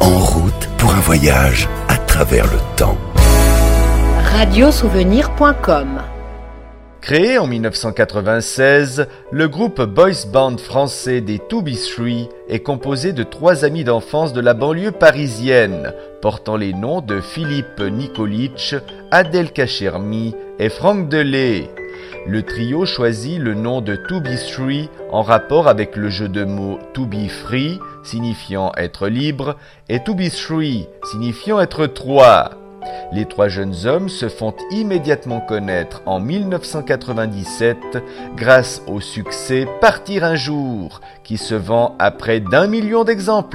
En route pour un voyage à travers le temps. Radiosouvenir.com. Créé en 1996, le groupe boys band français des 2B3 est composé de 3 amis d'enfance de la banlieue parisienne, portant les noms de Philippe Nikolic, Adèle Kachermi et Franck Delay. Le trio choisit le nom de 2B3 en rapport avec le jeu de mots to be free, signifiant être libre, et 2B3, signifiant être 3. Les 3 jeunes hommes se font immédiatement connaître en 1997 grâce au succès Partir un jour, qui se vend à près d'1 million d'exemplaires.